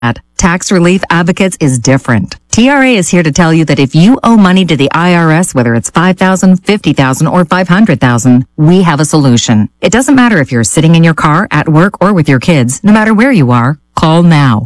Tax Relief Advocates is different. TRA is here to tell you that if you owe money to the IRS, whether it's $5,000, $50,000, or $500,000, we have a solution. It doesn't matter if you're sitting in your car, at work, or with your kids. No matter where you are, call now.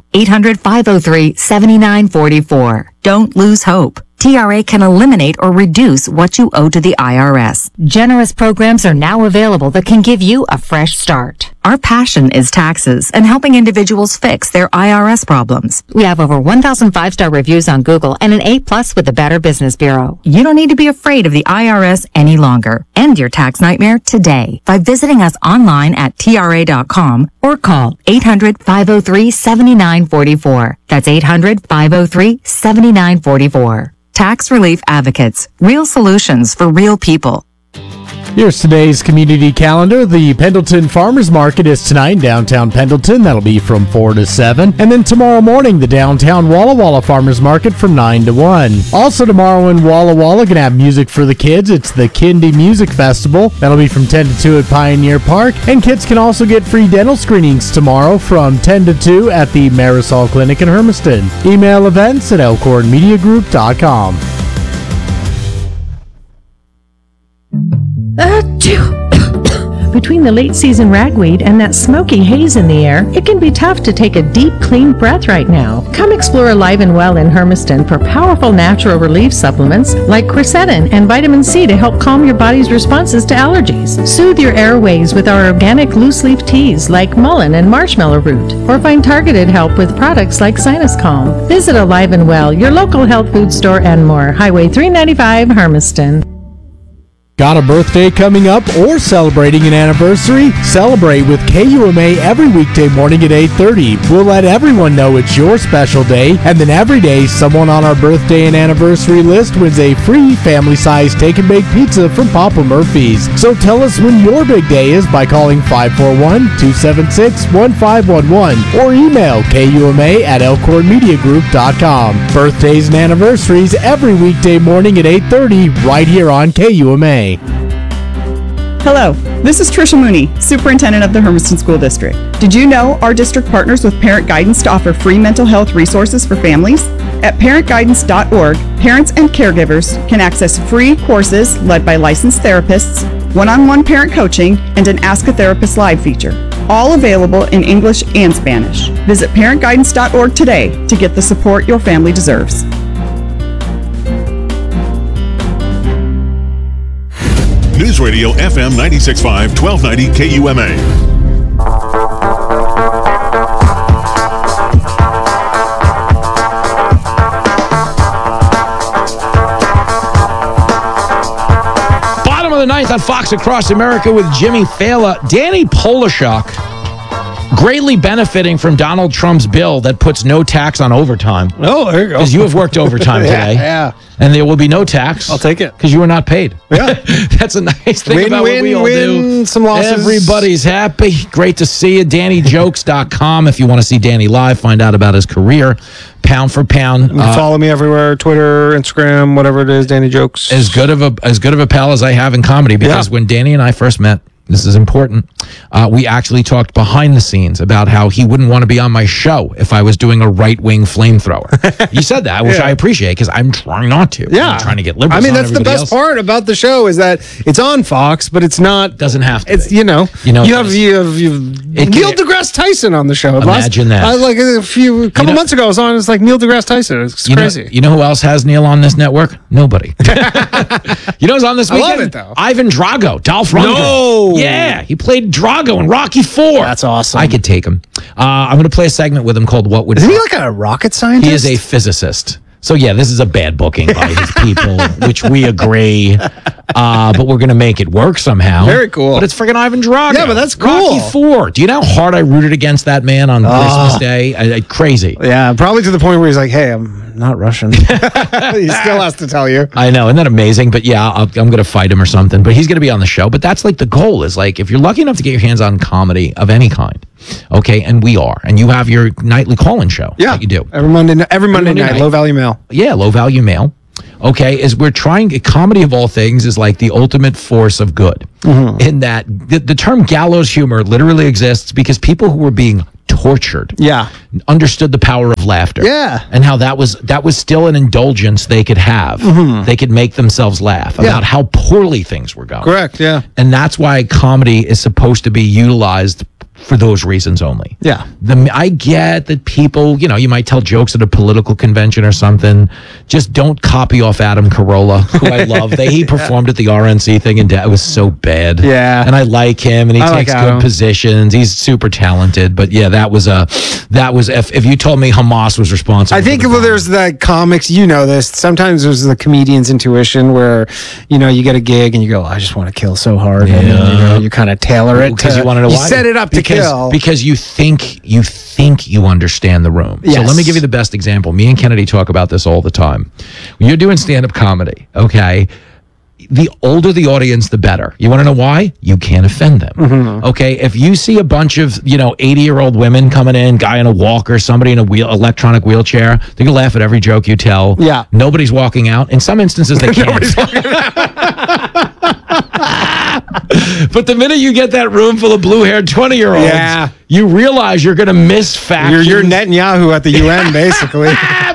800-503-7944. Don't lose hope. TRA can eliminate or reduce what you owe to the IRS. Generous programs are now available that can give you a fresh start. Our passion is taxes and helping individuals fix their IRS problems. We have over 1,000 5-star reviews on Google and an A+ with the Better Business Bureau. You don't need to be afraid of the IRS any longer. End your tax nightmare today by visiting us online at TRA.com or call 800-503-7944. That's 800-503-7944. Tax Relief Advocates. Real solutions for real people. Here's today's community calendar. The Pendleton Farmers Market is tonight in downtown Pendleton. That'll be from 4 to 7. And then tomorrow morning, the downtown Walla Walla Farmers Market from 9 to 1. Also tomorrow in Walla Walla, going to have music for the kids. It's the Kindy Music Festival. That'll be from 10 to 2 at Pioneer Park. And kids can also get free dental screenings tomorrow from 10 to 2 at the Marisol Clinic in Hermiston. Email events at elkhornmediagroup.com. Between the late season ragweed and that smoky haze in the air, it can be tough to take a deep, clean breath right now. Come explore Alive and Well in Hermiston for powerful natural relief supplements like quercetin and vitamin C to help calm your body's responses to allergies. Soothe your airways with our organic loose leaf teas like mullein and marshmallow root, or find targeted help with products like Sinus Calm. Visit Alive and Well, your local health food store, and more. Highway 395, Hermiston. Got a birthday coming up or celebrating an anniversary? Celebrate with KUMA every weekday morning at 8:30. We'll let everyone know it's your special day, and then every day, someone on our birthday and anniversary list wins a free family-sized take-and-bake pizza from Papa Murphy's. So tell us when your big day is by calling 541-276-1511 or email KUMA@elkhornmediagroup.com. Birthdays and anniversaries every weekday morning at 8:30 right here on KUMA. Hello, this is Tricia Mooney, Superintendent of the Hermiston School District. Did you know our district partners with Parent Guidance to offer free mental health resources for families? At parentguidance.org, parents and caregivers can access free courses led by licensed therapists, one-on-one parent coaching, and an Ask a Therapist Live feature. All available in English and Spanish. Visit parentguidance.org today to get the support your family deserves. News Radio FM 96.5, 1290 KUMA. Bottom of the ninth on Fox Across America with Jimmy Fala. Danny Polishuk greatly benefiting from Donald Trump's bill that puts no tax on overtime. Oh, there you go. Because you have worked overtime today. Yeah. And there will be no tax. I'll take it. Because you were not paid. Yeah. That's a nice thing about what we all do. Some losses. Everybody's happy. Great to see you. DannyJokes.com if you want to see Danny live, find out about his career. Pound for pound. You can follow me everywhere, Twitter, Instagram, whatever it is, Danny Jokes. As good of a pal as I have in comedy, because when Danny and I first met, this is important, we actually talked behind the scenes about how he wouldn't want to be on my show if I was doing a right-wing flamethrower. He said that, which I appreciate, because I'm trying not to. Yeah. I'm trying to get liberals. I mean, that's the best part about the show is that it's on Fox, but it's not. Doesn't have to. It's be. You have Neil deGrasse Tyson on the show. Imagine that. Like a couple months ago, I was on. It's like Neil deGrasse Tyson. It's crazy. You know who else has Neil on this network? Nobody. You know who's on this weekend? I love it though. Ivan Drago, Dolph Lundgren. No. Yeah, he played Drago in Rocky IV. That's awesome. I could take him. I'm going to play a segment with him called "What Would." Isn't he like a rocket scientist? He is a physicist. So, yeah, this is a bad booking by his people, which we agree. But we're going to make it work somehow. Very cool. But it's friggin' Ivan Drago. Yeah, but that's cool. Rocky IV. Do you know how hard I rooted against that man on Christmas Day? Crazy. Yeah, probably to the point where he's like, hey, I'm not Russian. He still has to tell you. I know. Isn't that amazing? But, yeah, I'm going to fight him or something. But he's going to be on the show. But that's like the goal is like if you're lucky enough to get your hands on comedy of any kind, okay, and we are, and you have your nightly call-in show. Yeah, that you do. Every Monday night, Low Value Mail. Yeah, Low Value Mail. Okay, is we're trying, comedy of all things is like the ultimate force of good. In that the term gallows humor literally exists because people who were being tortured. Yeah. Understood the power of laughter. Yeah. And how that was still an indulgence they could have. They could make themselves laugh about how poorly things were going. Correct. Yeah. And that's why comedy is supposed to be utilized for those reasons only. Yeah. I get that people, you might tell jokes at a political convention or something. Just don't copy off Adam Carolla, who I love. He performed at the RNC thing, and it was so bad. Yeah. And I like him, and he takes good positions. He's super talented. But yeah, that was if you told me Hamas was responsible. I think there's the comics, this. Sometimes there's the comedian's intuition where, you get a gig and you go, I just want to kill so hard. Yeah. And then, you kind of tailor it. Because you want to know why. You set it up to kill. Because you think you understand the room. Yes. So let me give you the best example. Me and Kennedy talk about this all the time. When you're doing stand-up comedy, okay, the older the audience, the better. You want to know why? You can't offend them. Okay, if you see a bunch of 80-year-old women coming in, guy in a walker, somebody in a electronic wheelchair, they're gonna laugh at every joke you tell. Yeah, nobody's walking out. In some instances, they can't. But the minute you get that room full of blue-haired 20-year-olds, you realize you're going to miss facts. You're Netanyahu at the UN, basically.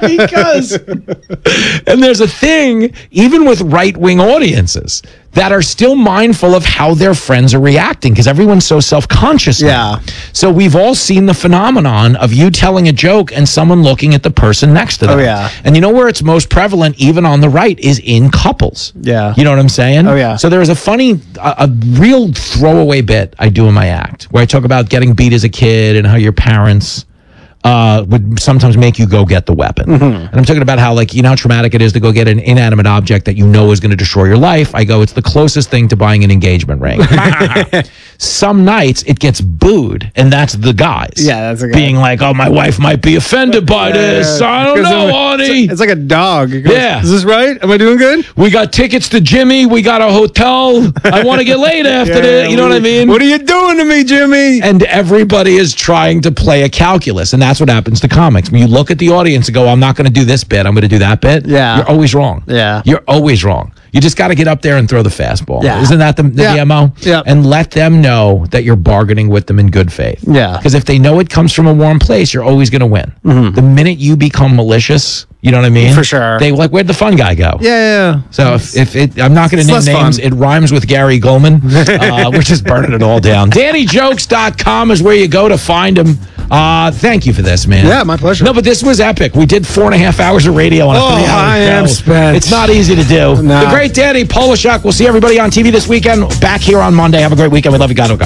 And there's a thing, even with right-wing audiences, that are still mindful of how their friends are reacting because everyone's so self-conscious now. Yeah. So we've all seen the phenomenon of you telling a joke and someone looking at the person next to them. Oh, yeah. And you know where it's most prevalent, even on the right, is in couples. Yeah. You know what I'm saying? Oh, yeah. So there is a real throwaway bit I do in my act where I talk about getting beat as a kid and how your parents would sometimes make you go get the weapon. And I'm talking about how, how traumatic it is to go get an inanimate object that you know is going to destroy your life. I go, it's the closest thing to buying an engagement ring. Some nights it gets booed, and that's the guys. Yeah, that's a guy. Being like, oh, my wife might be offended by this. I don't know, honey. It's like a dog. It goes, Yeah. Is this right? Am I doing good? We got tickets to Jimmy. We got a hotel. I want to get laid after this. You know what I mean? What are you doing to me, Jimmy? And everybody is trying to play a calculus, and that's what happens to comics. When you look at the audience and go, I'm not going to do this bit, I'm going to do that bit. Yeah. You're always wrong. Yeah. You're always wrong. You just got to get up there and throw the fastball. Yeah. Isn't that the MO? Yeah. And let them know that you're bargaining with them in good faith. Yeah. Because if they know it comes from a warm place, you're always going to win. The minute you become malicious, you know what I mean? For sure. They where'd the fun guy go? Yeah. So if I'm not going to name names, it rhymes with Gary Goldman. We're just burning it all down. DannyJokes.com is where you go to find him. Thank you for this, man. Yeah, my pleasure. No, but this was epic. We did 4.5 hours of radio on a 3-hour show. I am spent. It's not easy to do. No. The great Danny Polishuk. We'll see everybody on TV this weekend. Back here on Monday. Have a great weekend. We love you. God, go.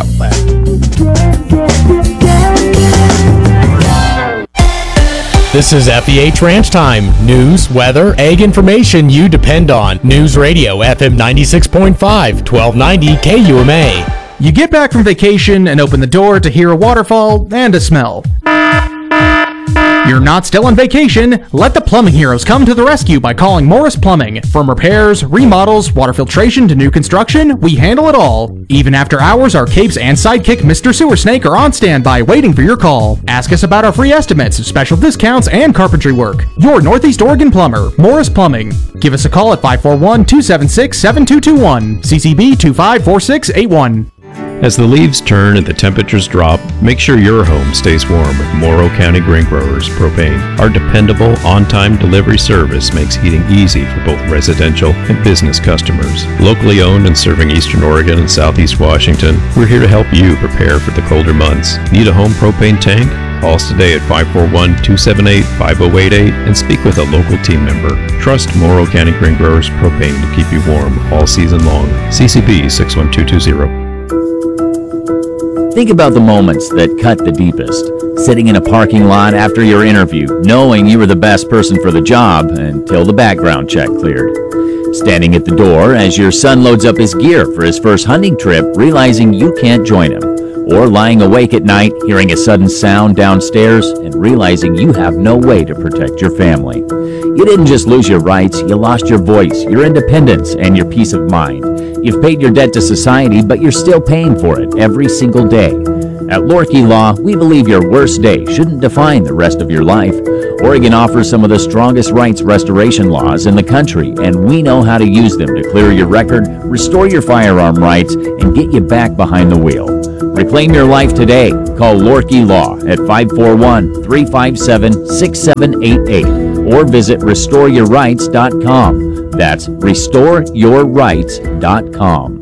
This is FEH Ranch Time. News, weather, ag information you depend on. News Radio, FM 96.5, 1290 KUMA. You get back from vacation and open the door to hear a waterfall and a smell. You're not still on vacation. Let the plumbing heroes come to the rescue by calling Morris Plumbing. From repairs, remodels, water filtration to new construction, we handle it all. Even after hours, our capes and sidekick Mr. Sewer Snake are on standby waiting for your call. Ask us about our free estimates, special discounts, and carpentry work. Your Northeast Oregon plumber, Morris Plumbing. Give us a call at 541-276-7221. CCB 254681. As the leaves turn and the temperatures drop, make sure your home stays warm with Morrow County Grain Growers Propane. Our dependable, on-time delivery service makes heating easy for both residential and business customers. Locally owned and serving Eastern Oregon and Southeast Washington, we're here to help you prepare for the colder months. Need a home propane tank? Call us today at 541-278-5088 and speak with a local team member. Trust Morrow County Grain Growers Propane to keep you warm all season long. CCB 61220. Think about the moments that cut the deepest. Sitting in a parking lot after your interview, knowing you were the best person for the job until the background check cleared. Standing at the door as your son loads up his gear for his first hunting trip, realizing you can't join him. Or lying awake at night, hearing a sudden sound downstairs and realizing you have no way to protect your family. You didn't just lose your rights, you lost your voice, your independence, and your peace of mind. You've paid your debt to society, but you're still paying for it every single day. At Lorkey Law, we believe your worst day shouldn't define the rest of your life. Oregon offers some of the strongest rights restoration laws in the country, and we know how to use them to clear your record, restore your firearm rights, and get you back behind the wheel. Reclaim your life today. Call Lorkey Law at 541-357-6788 or visit restoreyourrights.com. That's restoreyourrights.com.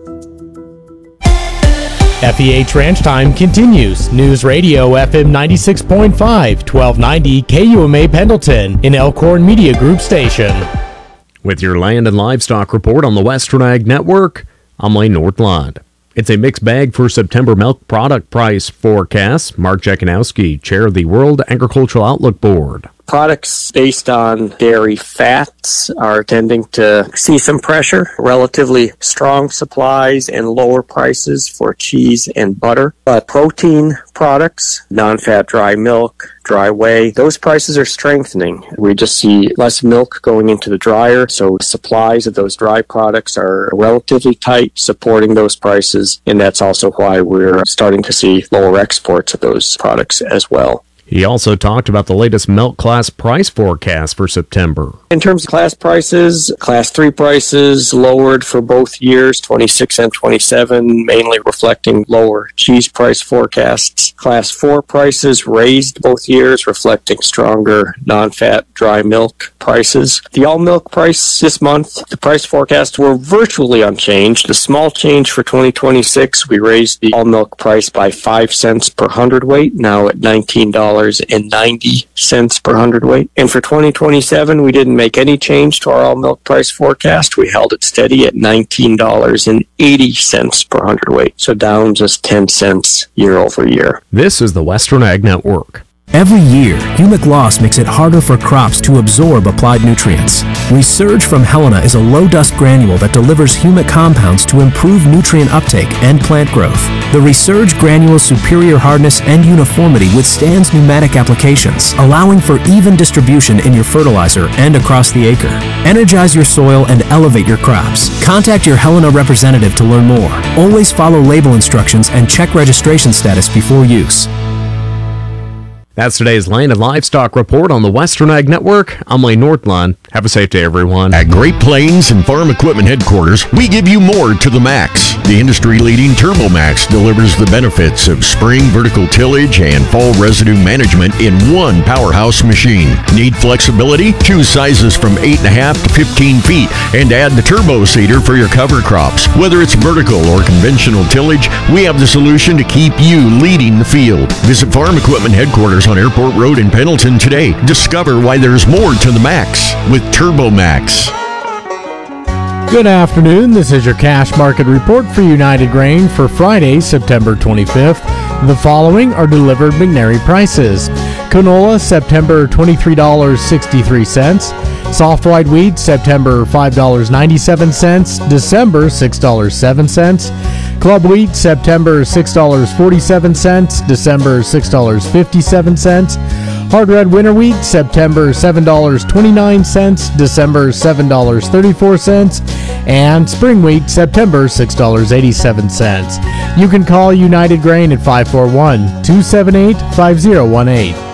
FEH Ranch Time continues. News Radio FM 96.5, 1290 KUMA Pendleton, an Elkhorn Media Group station. With your land and livestock report on the Western Ag Network, I'm Lane Nordland. It's a mixed bag for September milk product price forecast. Mark Jekanowski, chair of the World Agricultural Outlook Board. Products based on dairy fats are tending to see some pressure, relatively strong supplies and lower prices for cheese and butter. But protein products, non-fat dry milk, dry whey, those prices are strengthening. We just see less milk going into the dryer, so supplies of those dry products are relatively tight, supporting those prices, and that's also why we're starting to see lower exports of those products as well. He also talked about the latest milk class price forecast for September. In terms of class prices, Class 3 prices lowered for both years, 26 and 27, mainly reflecting lower cheese price forecasts. Class 4 prices raised both years, reflecting stronger non-fat dry milk prices. The all milk price this month, the price forecasts were virtually unchanged. The small change for 2026, we raised the all milk price by 5 cents per hundredweight, now at $19.90 per hundredweight. And for 2027, we didn't make any change to our all milk price forecast. We held it steady at $19.80 per hundredweight, so down just 10 cents year over year. This is the Western Ag Network. Every year, humic loss makes it harder for crops to absorb applied nutrients. Resurge from Helena is a low-dust granule that delivers humic compounds to improve nutrient uptake and plant growth. The Resurge granule's superior hardness and uniformity withstands pneumatic applications, allowing for even distribution in your fertilizer and across the acre. Energize your soil and elevate your crops. Contact your Helena representative to learn more. Always follow label instructions and check registration status before use. That's today's Land and Livestock Report on the Western Ag Network. I'm Lane Nordland. Have a safe day, everyone. At Great Plains and Farm Equipment Headquarters, we give you more to the max. The industry-leading TurboMax delivers the benefits of spring vertical tillage and fall residue management in one powerhouse machine. Need flexibility? Choose sizes from 8.5 to 15 feet and add the Turbo Seeder for your cover crops. Whether it's vertical or conventional tillage, we have the solution to keep you leading the field. Visit Farm Equipment Headquarters on Airport Road in Pendleton today. Discover why there's more to the max with TurboMax. Good afternoon. This is your cash market report for United Grain for Friday, September 25th. The following are delivered McNary prices. Canola, September $23.63. Soft white wheat, September $5.97. December $6.07. Club wheat, September $6.47. December $6.57. Hard red winter wheat, September $7.29. December $7.34. And spring wheat, September $6.87. You can call United Grain at 541-278-5018.